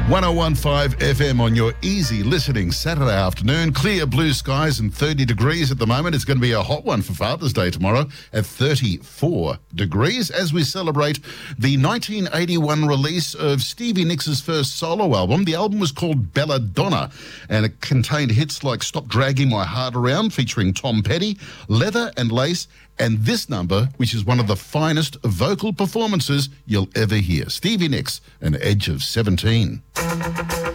101.5 FM on your easy listening Saturday afternoon. Clear blue skies and 30 degrees at the moment. It's going to be a hot one for Father's Day tomorrow at 34 degrees as we celebrate the 1981 release of Stevie Nicks' first solo album. The album was called Belladonna and it contained hits like Stop Dragging My Heart Around featuring Tom Petty, Leather and Lace, and this number, which is one of the finest vocal performances you'll ever hear. Stevie Nicks, An Edge of 17.